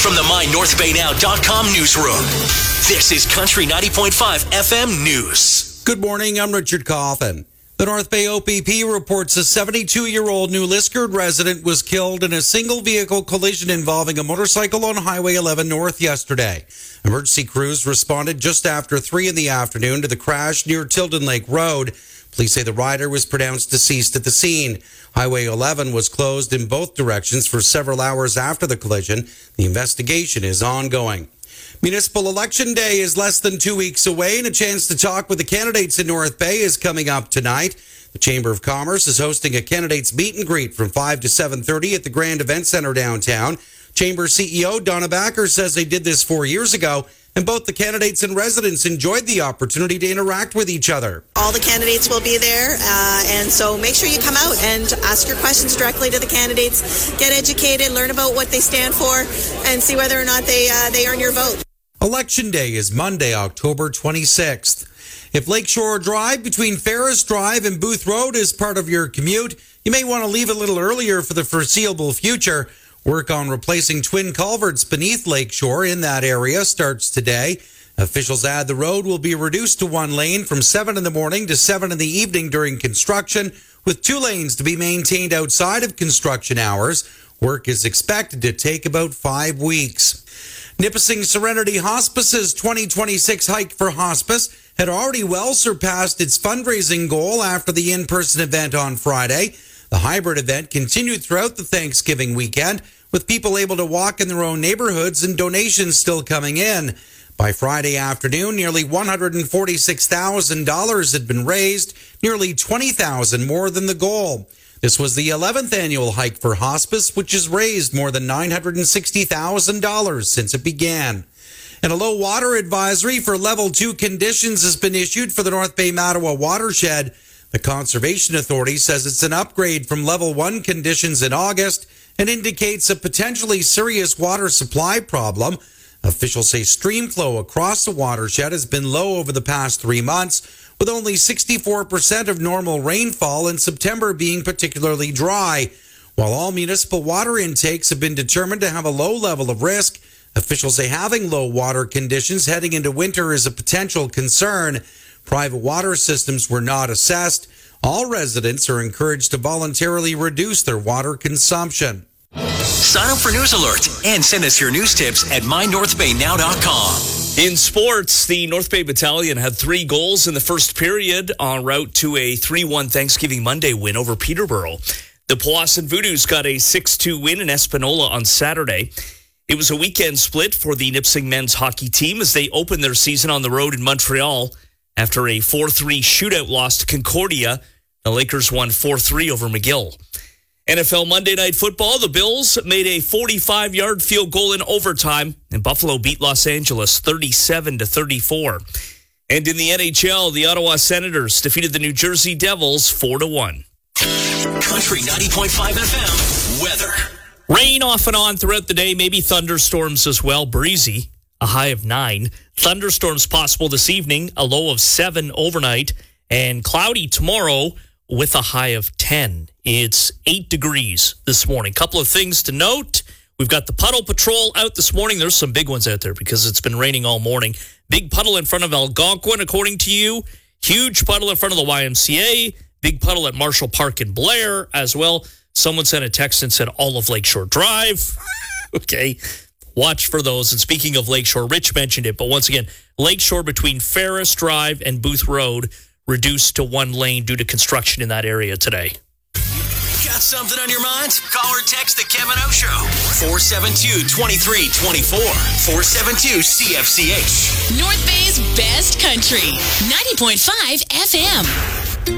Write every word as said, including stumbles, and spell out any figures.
from the my north bay now dot com newsroom, this is Country ninety point five F M News. Good morning, I'm Richard Coffin. The North Bay O P P reports a seventy-two-year-old New Liskeard resident was killed in a single-vehicle collision involving a motorcycle on Highway eleven North yesterday. Emergency crews responded just after three in the afternoon to the crash near Tilden Lake Road. Police say the rider was pronounced deceased at the scene. Highway eleven was closed in both directions for several hours after the collision. The investigation is ongoing. Municipal Election Day is less than two weeks away, and a chance to talk with the candidates in North Bay is coming up tonight. The Chamber of Commerce is hosting a candidates meet and greet from five to seven thirty at the Grand Event Center downtown. Chamber C E O Donna Backer says they did this four years ago, and both the candidates and residents enjoyed the opportunity to interact with each other. All the candidates will be there, uh, and so make sure you come out and ask your questions directly to the candidates, get educated, learn about what they stand for, and see whether or not they uh, they earn your vote. Election Day is Monday, October twenty-sixth. If Lakeshore Drive between Ferris Drive and Booth Road is part of your commute, you may want to leave a little earlier for the foreseeable future. Work on replacing twin culverts beneath Lakeshore in that area starts today. Officials add the road will be reduced to one lane from seven in the morning to seven in the evening during construction, with two lanes to be maintained outside of construction hours. Work is expected to take about five weeks. Nipissing Serenity Hospice's twenty twenty-six Hike for Hospice had already well surpassed its fundraising goal after the in-person event on Friday. The hybrid event continued throughout the Thanksgiving weekend, with people able to walk in their own neighborhoods and donations still coming in. By Friday afternoon, nearly one hundred forty-six thousand dollars had been raised, nearly twenty thousand dollars more than the goal. This was the eleventh annual Hike for Hospice, which has raised more than nine hundred sixty thousand dollars since it began. And a low water advisory for level two conditions has been issued for the North Bay Mattawa watershed. The Conservation Authority says it's an upgrade from level one conditions in August and indicates a potentially serious water supply problem. Officials say stream flow across the watershed has been low over the past three months, with only sixty-four percent of normal rainfall in September being particularly dry. While all municipal water intakes have been determined to have a low level of risk, officials say having low water conditions heading into winter is a potential concern. Private water systems were not assessed. All residents are encouraged to voluntarily reduce their water consumption. Sign up for News Alert and send us your news tips at my north bay now dot com. In sports, the North Bay Battalion had three goals in the first period en route to a three one Thanksgiving Monday win over Peterborough. The Powassan Voodoos got a six two win in Espanola on Saturday. It was a weekend split for the Nipissing men's hockey team as they opened their season on the road in Montreal. After a four three shootout loss to Concordia, the Lakers won four three over McGill. N F L Monday Night Football, the Bills made a forty-five-yard field goal in overtime, and Buffalo beat Los Angeles thirty-seven to thirty-four. And in the N H L, the Ottawa Senators defeated the New Jersey Devils four to one. Country ninety point five F M weather. Rain off and on throughout the day, maybe thunderstorms as well. Breezy, a high of nine. Thunderstorms possible this evening, a low of seven overnight. And cloudy tomorrow with a high of ten. It's eight degrees this morning. Couple of things to note. We've got the puddle patrol out this morning. There's some big ones out there because it's been raining all morning. Big puddle in front of Algonquin, according to you. Huge puddle in front of the Y M C A. Big puddle at Marshall Park in Blair as well. Someone sent a text and said all of Lakeshore Drive. Okay, watch for those. And speaking of Lakeshore, Rich mentioned it, but once again, Lakeshore between Ferris Drive and Booth Road reduced to one lane due to construction in that area today. Got something on your mind? Call or text the Kevin O Show. four seven two, two three two four. four seven two C F C H. North Bay's best country. ninety point five F M.